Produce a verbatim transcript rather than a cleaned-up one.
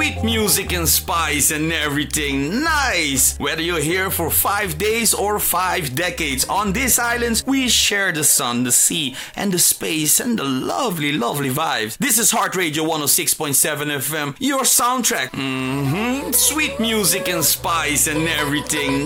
sweet music and spice and everything. Nice! Whether you're here for five days or five decades, on these islands we share the sun, the sea, and the space, and the lovely, lovely vibes. This is Heart Radio one oh six point seven F M, your soundtrack. Mm-hmm. Sweet music and spice and everything.